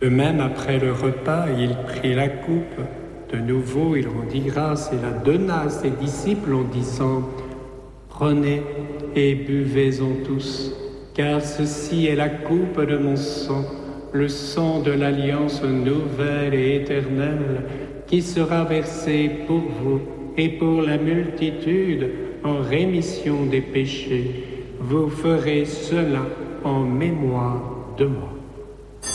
De même, après le repas, il prit la coupe. De nouveau, il rendit grâce et la donna à ses disciples en disant: Prenez et buvez-en tous, car ceci est la coupe de mon sang, le sang de l'alliance nouvelle et éternelle, qui sera versé pour vous et pour la multitude en rémission des péchés. Vous ferez cela en mémoire de moi.